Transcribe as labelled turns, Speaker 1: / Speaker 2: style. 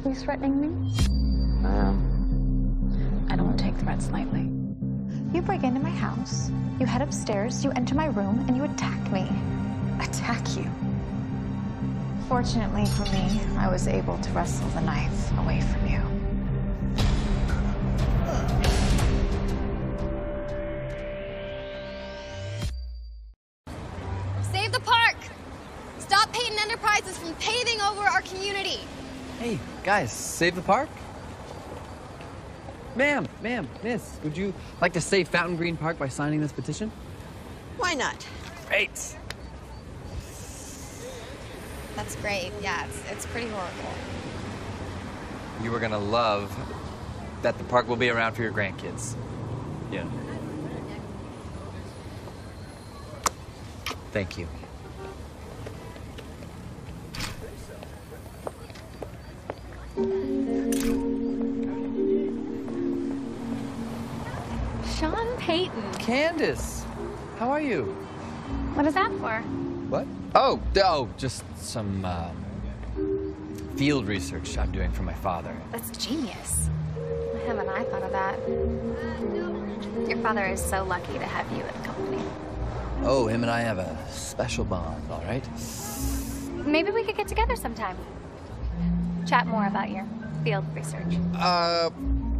Speaker 1: You threatening me? I don't take threats lightly.
Speaker 2: You break into my house, you head upstairs, you enter my room, and you attack me.
Speaker 1: Attack you?
Speaker 2: Fortunately for me, I was able to wrestle the knife away from you.
Speaker 3: Save the park! Stop Peyton Enterprises from paving over our community!
Speaker 4: Hey, guys, save the park? Ma'am, miss, would you like to save Fountain Green Park by signing this petition?
Speaker 5: Why not?
Speaker 4: Great.
Speaker 3: That's great, yeah, it's pretty horrible.
Speaker 4: You are gonna love that the park will be around for your grandkids. Yeah. Thank you.
Speaker 1: Sean Payton.
Speaker 4: Candace, how are you?
Speaker 1: What is that for?
Speaker 4: What? Oh, just some field research I'm doing for my father.
Speaker 1: That's genius. Haven't I thought of that? Your father is so lucky to have you in company.
Speaker 4: Oh, him and I have a special bond, all right?
Speaker 1: Maybe we could get together sometime. Chat more about your field research.